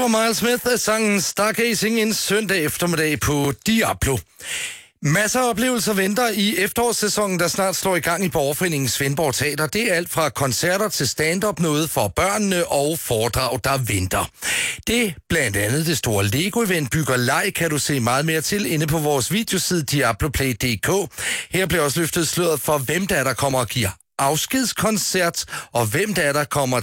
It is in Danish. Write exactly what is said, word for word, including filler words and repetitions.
var Miles Smith af sangen Stargazing en søndag eftermiddag på Diablo. Masser af oplevelser venter i efterårssæsonen, der snart slår i gang i Borgerforeningen Svendborg Teater. Det er alt fra koncerter til stand-up, noget for børnene og foredrag, der venter. Det blandt andet det store Lego-event Bygger Leg kan du se meget mere til inde på vores videoside diabloplay punktum d k. Her bliver også løftet sløret for, hvem der er, der kommer og giver afskedskoncert, og hvem der er, der kommer